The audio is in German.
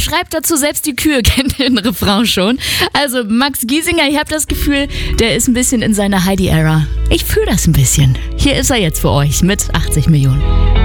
schreibt dazu, selbst die Kühe kennen den Refrain schon. Also Max Giesinger, ich habe das Gefühl, der ist ein bisschen in seiner Heidi-Ära. Ich fühle das ein bisschen. Hier ist er jetzt für euch mit 80 Millionen.